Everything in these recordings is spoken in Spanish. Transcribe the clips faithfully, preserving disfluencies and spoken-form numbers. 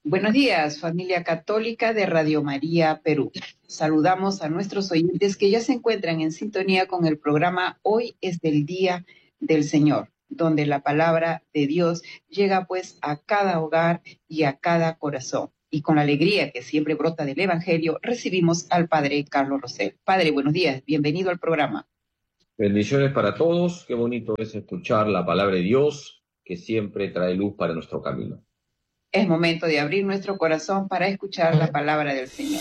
Buenos días, familia católica de Radio María Perú. Saludamos a nuestros oyentes que ya se encuentran en sintonía con el programa Hoy es el Día del Señor, donde la palabra de Dios llega pues a cada hogar y a cada corazón. Y con la alegría que siempre brota del Evangelio, recibimos al Padre Carlos Rosell. Padre, buenos días, bienvenido al programa. Bendiciones para todos, qué bonito es escuchar la palabra de Dios que siempre trae luz para nuestro camino. Es momento de abrir nuestro corazón para escuchar la palabra del Señor.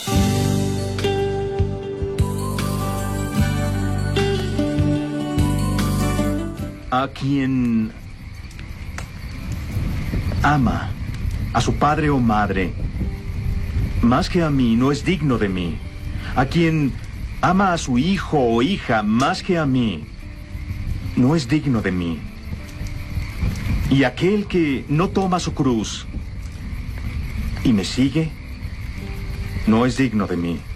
A quien ama a su padre o madre más que a mí no es digno de mí. A quien ama a su hijo o hija más que a mí no es digno de mí. Y aquel que no toma su cruz y me sigue no es digno de mí.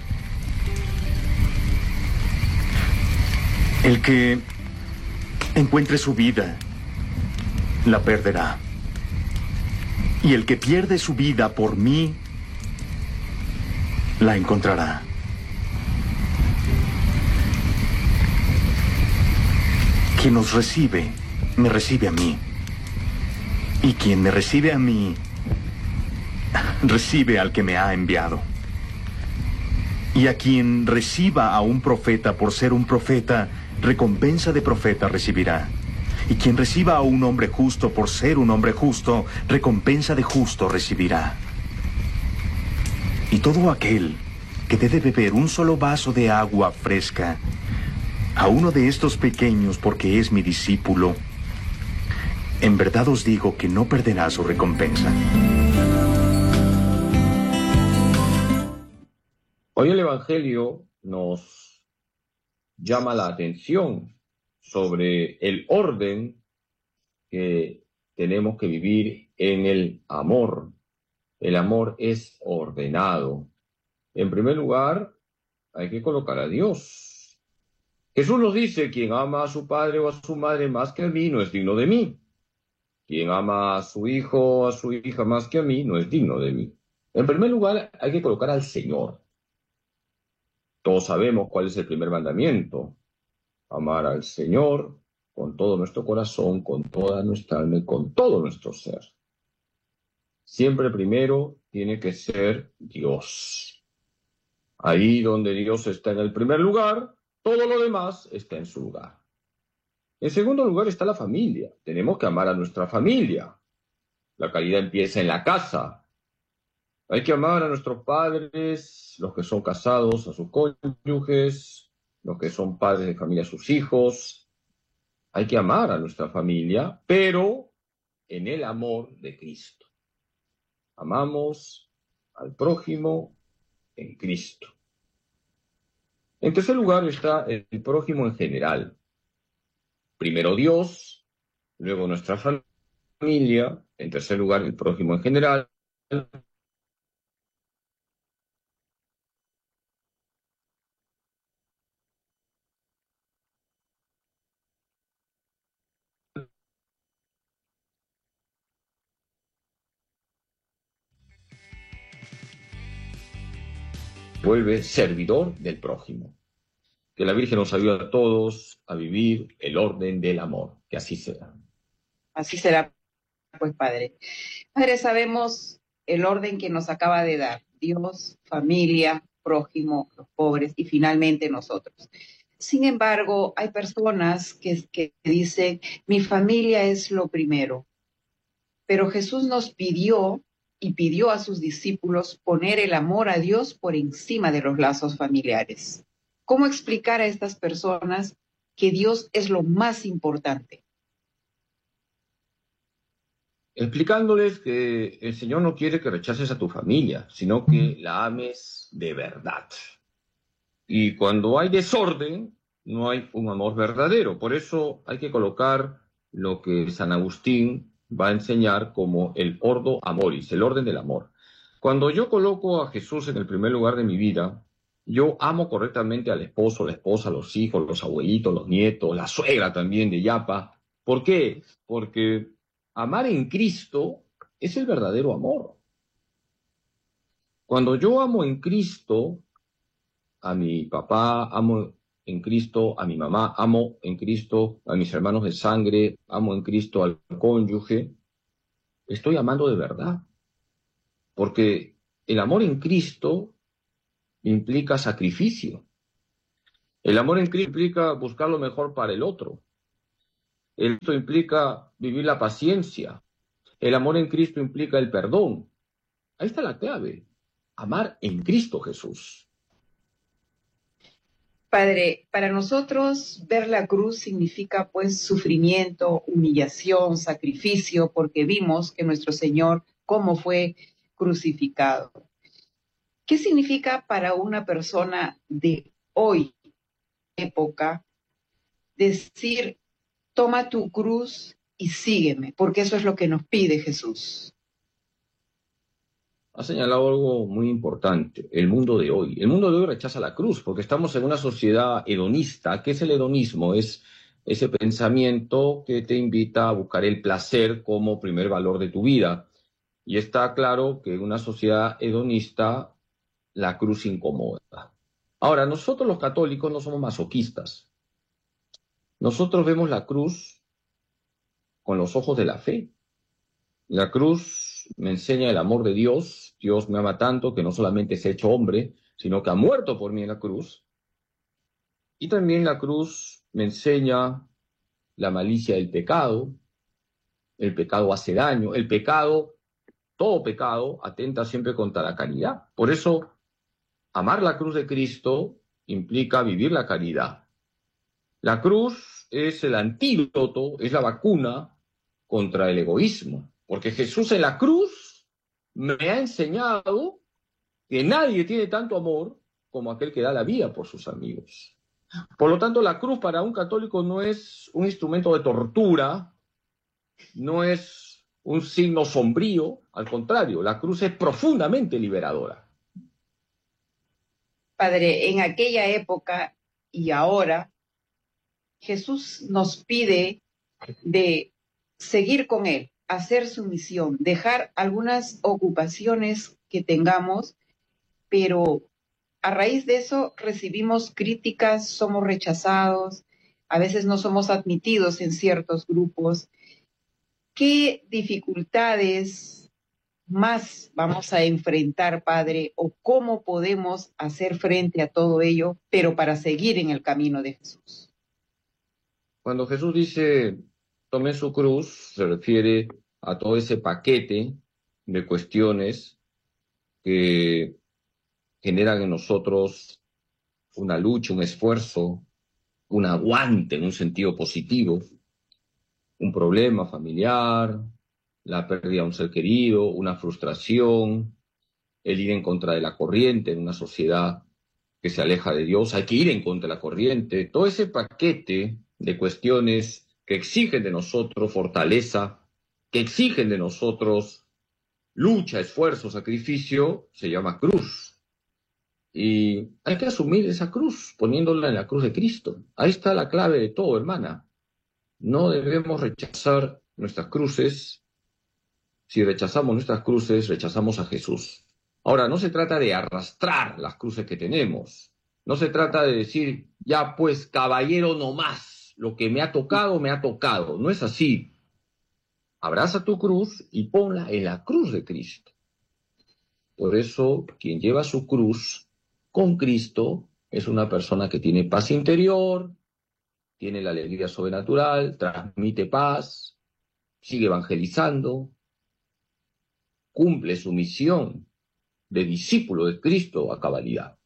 El que encuentre su vida la perderá. Y el que pierde su vida por mí la encontrará. Quien nos recibe, me recibe a mí. Y quien me recibe a mí, recibe al que me ha enviado. Y a quien reciba a un profeta por ser un profeta, recompensa de profeta recibirá. Y quien reciba a un hombre justo por ser un hombre justo, recompensa de justo recibirá. Y todo aquel que dé de beber un solo vaso de agua fresca a uno de estos pequeños porque es mi discípulo, en verdad os digo que no perderá su recompensa. Hoy el Evangelio nos llama la atención sobre el orden que tenemos que vivir en el amor. El amor es ordenado. En primer lugar, hay que colocar a Dios. Jesús nos dice, quien ama a su padre o a su madre más que a mí no es digno de mí. Quien ama a su hijo o a su hija más que a mí no es digno de mí. En primer lugar, hay que colocar al Señor. Todos sabemos cuál es el primer mandamiento. Amar al Señor con todo nuestro corazón, con toda nuestra alma y con todo nuestro ser. Siempre primero tiene que ser Dios. Ahí donde Dios está en el primer lugar, todo lo demás está en su lugar. En segundo lugar está la familia. Tenemos que amar a nuestra familia. La caridad empieza en la casa. Hay que amar a nuestros padres, los que son casados, a sus cónyuges, los que son padres de familia, a sus hijos. Hay que amar a nuestra familia, pero en el amor de Cristo. Amamos al prójimo en Cristo. En tercer lugar está el prójimo en general. Primero Dios, luego nuestra familia, en tercer lugar el prójimo en general. Vuelve servidor del prójimo. Que la Virgen nos ayude a todos a vivir el orden del amor. Que así sea. Así será, pues, Padre. Padre, sabemos el orden que nos acaba de dar. Dios, familia, prójimo, los pobres y finalmente nosotros. Sin embargo, hay personas que, que dicen, mi familia es lo primero. Pero Jesús nos pidió y pidió a sus discípulos poner el amor a Dios por encima de los lazos familiares. ¿Cómo explicar a estas personas que Dios es lo más importante? Explicándoles que el Señor no quiere que rechaces a tu familia, sino que la ames de verdad. Y cuando hay desorden, no hay un amor verdadero. Por eso hay que colocar lo que San Agustín va a enseñar como el ordo amoris, el orden del amor. Cuando yo coloco a Jesús en el primer lugar de mi vida, yo amo correctamente al esposo, la esposa, los hijos, los abuelitos, los nietos, la suegra también de Yapa. ¿Por qué? Porque amar en Cristo es el verdadero amor. Cuando yo amo en Cristo a mi papá, amo en Cristo a mi mamá, amo en Cristo a mis hermanos de sangre, amo en Cristo al cónyuge, estoy amando de verdad. Porque el amor en Cristo implica sacrificio. El amor en Cristo implica buscar lo mejor para el otro. Esto implica vivir la paciencia. El amor en Cristo implica el perdón. Ahí está la clave. Amar en Cristo Jesús. Padre, para nosotros ver la cruz significa pues sufrimiento, humillación, sacrificio, porque vimos que nuestro Señor, cómo fue crucificado. ¿Qué significa para una persona de hoy, época, decir, toma tu cruz y sígueme? Porque eso es lo que nos pide Jesús. Ha señalado algo muy importante, el mundo de hoy. El mundo de hoy rechaza la cruz porque estamos en una sociedad hedonista. ¿Qué es el hedonismo? Es ese pensamiento que te invita a buscar el placer como primer valor de tu vida. Y está claro que en una sociedad hedonista la cruz incomoda. Ahora, nosotros los católicos no somos masoquistas. Nosotros vemos la cruz con los ojos de la fe. La cruz me enseña el amor de Dios. Dios me ama tanto que no solamente se ha hecho hombre, sino que ha muerto por mí en la cruz. Y también la cruz me enseña la malicia del pecado. El pecado hace daño. El pecado, todo pecado, atenta siempre contra la caridad. Por eso, amar la cruz de Cristo implica vivir la caridad. La cruz es el antídoto, es la vacuna contra el egoísmo. Porque Jesús en la cruz me ha enseñado que nadie tiene tanto amor como aquel que da la vida por sus amigos. Por lo tanto, la cruz para un católico no es un instrumento de tortura, no es un signo sombrío, al contrario, la cruz es profundamente liberadora. Padre, en aquella época y ahora, Jesús nos pide de seguir con Él, hacer su misión, dejar algunas ocupaciones que tengamos, pero a raíz de eso recibimos críticas, somos rechazados, a veces no somos admitidos en ciertos grupos. ¿Qué dificultades más vamos a enfrentar, Padre, o cómo podemos hacer frente a todo ello, pero para seguir en el camino de Jesús? Cuando Jesús dice, tome su cruz, se refiere a todo ese paquete de cuestiones que generan en nosotros una lucha, un esfuerzo, un aguante en un sentido positivo, un problema familiar, la pérdida de un ser querido, una frustración, el ir en contra de la corriente en una sociedad que se aleja de Dios. Hay que ir en contra de la corriente. Todo ese paquete de cuestiones que exigen de nosotros fortaleza, que exigen de nosotros lucha, esfuerzo, sacrificio, se llama cruz. Y hay que asumir esa cruz, poniéndola en la cruz de Cristo. Ahí está la clave de todo, hermana. No debemos rechazar nuestras cruces. Si rechazamos nuestras cruces, rechazamos a Jesús. Ahora, no se trata de arrastrar las cruces que tenemos. No se trata de decir, ya pues, caballero, no más. Lo que me ha tocado, me ha tocado. No es así. Abraza tu cruz y ponla en la cruz de Cristo. Por eso, quien lleva su cruz con Cristo es una persona que tiene paz interior, tiene la alegría sobrenatural, transmite paz, sigue evangelizando, cumple su misión de discípulo de Cristo a cabalidad.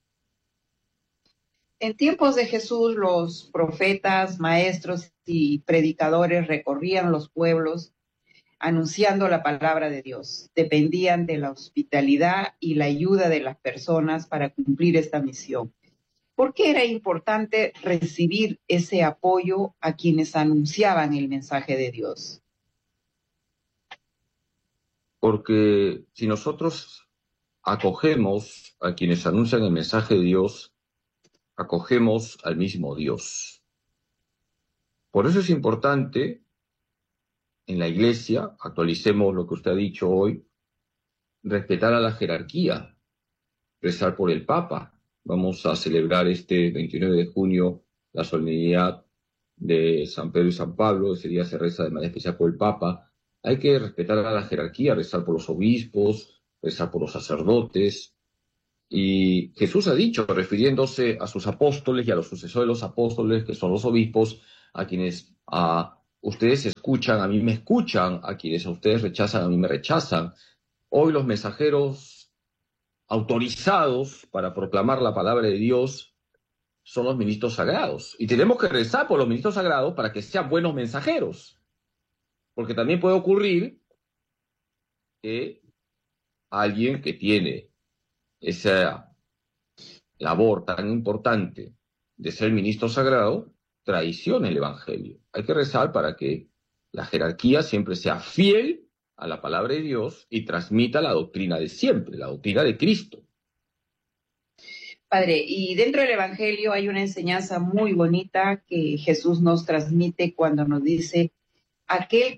En tiempos de Jesús, los profetas, maestros y predicadores recorrían los pueblos anunciando la palabra de Dios. Dependían de la hospitalidad y la ayuda de las personas para cumplir esta misión. ¿Por qué era importante recibir ese apoyo a quienes anunciaban el mensaje de Dios? Porque si nosotros acogemos a quienes anuncian el mensaje de Dios, acogemos al mismo Dios. Por eso es importante en la iglesia, actualicemos lo que usted ha dicho hoy, respetar a la jerarquía. rezar por el Papa. Vamos a celebrar este veintinueve de junio la solemnidad de San Pedro y San Pablo. Ese día se reza de manera especial por el Papa. Hay que respetar a la jerarquía, rezar por los obispos, rezar por los sacerdotes. Y Jesús ha dicho, refiriéndose a sus apóstoles y a los sucesores de los apóstoles, que son los obispos, a quienes a ustedes escuchan, a mí me escuchan, a quienes a ustedes rechazan, a mí me rechazan. Hoy los mensajeros autorizados para proclamar la palabra de Dios son los ministros sagrados. Y tenemos que rezar por los ministros sagrados para que sean buenos mensajeros. Porque también puede ocurrir que alguien que tiene esa labor tan importante de ser ministro sagrado traicione el Evangelio. Hay que rezar para que la jerarquía siempre sea fiel a la palabra de Dios y transmita la doctrina de siempre, la doctrina de Cristo. Padre, y dentro del Evangelio hay una enseñanza muy bonita que Jesús nos transmite cuando nos dice: aquel